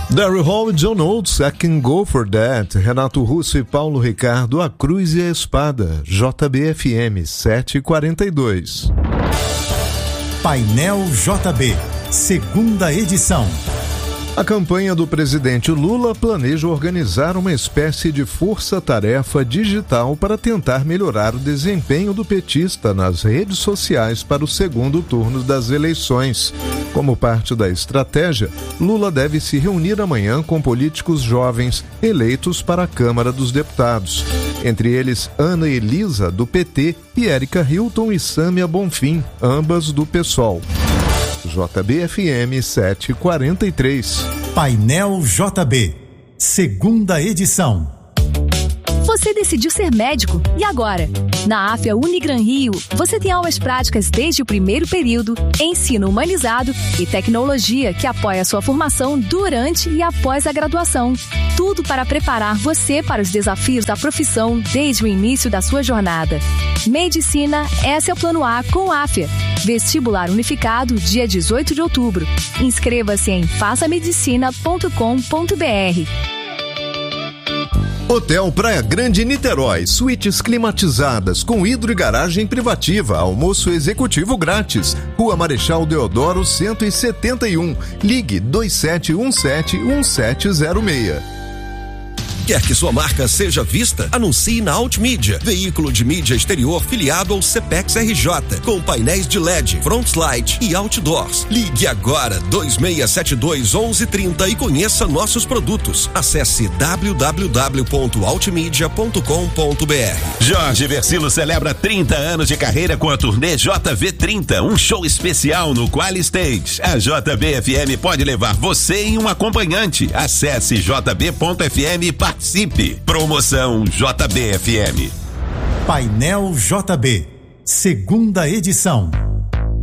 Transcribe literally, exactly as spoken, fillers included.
Daryl Hall e John Oates, I Can Go For That. Renato Russo e Paulo Ricardo, A Cruz e a Espada. J B F M sete e quarenta e dois. Painel J B, segunda edição. A campanha do presidente Lula planeja organizar uma espécie de força-tarefa digital para tentar melhorar o desempenho do petista nas redes sociais para o segundo turno das eleições. Como parte da estratégia, Lula deve se reunir amanhã com políticos jovens eleitos para a Câmara dos Deputados. Entre eles, Ana Elisa, do P T, e Érica Hilton e Sâmia Bonfim, ambas do PSOL. J B F M sete e quarenta e três. Painel J B, segunda edição. Você decidiu ser médico, e agora? Na AFIA Unigran Rio, você tem aulas práticas desde o primeiro período, ensino humanizado e tecnologia que apoia a sua formação durante e após a graduação. Tudo para preparar você para os desafios da profissão desde o início da sua jornada. Medicina, esse é o Plano A com AFIA. Vestibular unificado, dia dezoito de outubro. Inscreva-se em faça medicina ponto com ponto b r. Hotel Praia Grande Niterói, suítes climatizadas com hidro e garagem privativa, almoço executivo grátis. Rua Marechal Deodoro cento e setenta e um, ligue dois sete um sete um sete zero seis. Quer que sua marca seja vista? Anuncie na Altmídia, veículo de mídia exterior filiado ao Cepex R J, com painéis de L E D, front slide e outdoors. Ligue agora dois seis sete dois, onze trinta e conheça nossos produtos. Acesse w w w ponto altmedia ponto com ponto b r. Jorge Versilo celebra trinta anos de carreira com a turnê J V trinta, um show especial no Quali Stage. A J B F M pode levar você e um acompanhante. Acesse j b ponto f m e participe. Promoção J B F M. Painel J B, segunda edição.